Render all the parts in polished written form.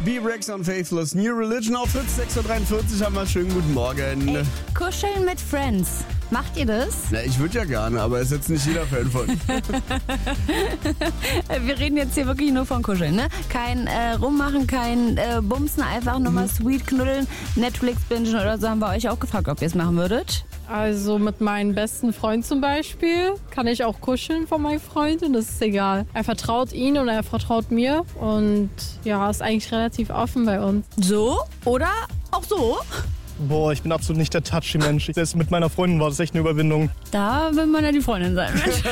B-Rex on Faithless, New Religion auf Hits, 6.43 Uhr haben wir. Schönen guten Morgen. Ey, kuscheln mit Friends. Macht ihr das? Na, ich würde ja gerne, aber ist jetzt nicht jeder Fan von. Wir reden jetzt hier wirklich nur von Kuscheln, ne? Kein Rummachen, kein Bumsen, einfach nur mal sweet knuddeln, Netflix bingen oder so. Haben wir euch auch gefragt, ob ihr es machen würdet. Also mit meinem besten Freund zum Beispiel kann ich auch kuscheln von meinem Freund und das ist egal. Er vertraut ihn und er vertraut mir und ja, ist eigentlich relativ offen bei uns. So oder auch so? Boah, ich bin absolut nicht der touchy Mensch. Selbst mit meiner Freundin war das echt eine Überwindung. Da will man ja die Freundin sein.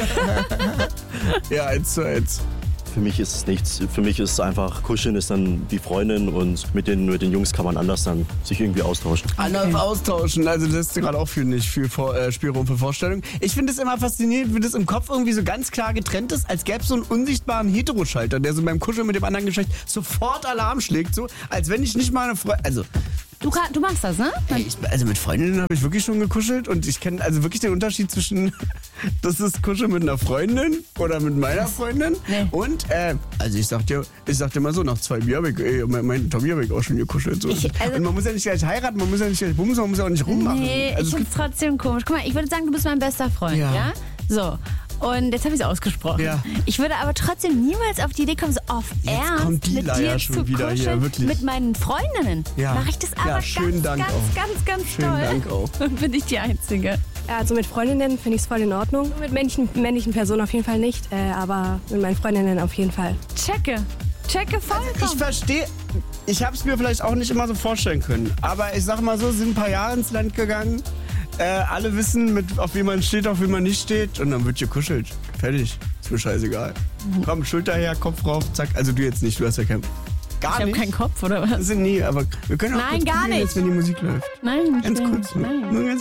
Ja, 1:1. Für mich ist es nichts. Für mich ist es einfach, kuscheln ist dann die Freundin und mit den Jungs kann man anders dann sich irgendwie austauschen. Anders austauschen, also das ist gerade auch nicht viel Spielraum für Vorstellungen. Ich finde es immer faszinierend, wie das im Kopf irgendwie so ganz klar getrennt ist, als gäbe es so einen unsichtbaren Heteroschalter, der so beim Kuscheln mit dem anderen Geschlecht sofort Alarm schlägt, so als wenn ich nicht mal eine Freundin, also Du machst das, ne? hey, also mit Freundinnen habe ich wirklich schon gekuschelt und ich kenne also wirklich den Unterschied zwischen, das ist Kuscheln mit einer Freundin oder mit meiner Freundin und, also ich sag dir mal so, nach 2 Bier habe ich, mein Tommy habe ich auch schon gekuschelt. So. Und man muss ja nicht gleich heiraten, man muss ja nicht gleich bumsen, man muss ja auch nicht rummachen. Nee, also ich finde es trotzdem komisch. Guck mal, ich würde sagen, du bist mein bester Freund, ja? So. Und jetzt habe ich es ausgesprochen. Ja. Ich würde aber trotzdem niemals auf die Idee kommen, so auf Ernst kommt die mit Leier dir schon zu wieder kuscheln. hier, wirklich. Mit meinen Freundinnen mache ich das aber schönen ganz, Dank ganz, auch. ganz, ganz Schönen toll. Dank auch. Und bin ich die Einzige. Also mit Freundinnen finde ich es voll in Ordnung. Mit männlichen Personen auf jeden Fall nicht, aber mit meinen Freundinnen auf jeden Fall. Checke vollkommen. Ich verstehe, ich habe es mir vielleicht auch nicht immer so vorstellen können, aber ich sag mal so, sind ein paar Jahre ins Land gegangen, alle wissen, auf wen man steht, auf wen man nicht steht und dann wird gekuschelt. Fertig. Ist mir scheißegal. Komm, Schulter her, Kopf rauf, zack. Also du jetzt nicht, du hast ja keinen. Ich habe keinen Kopf, oder was? Nee, aber wir können auch Nein, kurz gar probieren, nicht. jetzt, wenn die Musik läuft. Nein, Ganz kurz. Nein. Nur ganz